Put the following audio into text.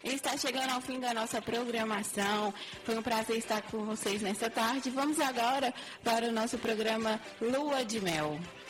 está chegando ao fim da nossa programação. Foi um prazer estar com vocês nesta tarde. Vamos agora para o nosso programa Lua de Mel.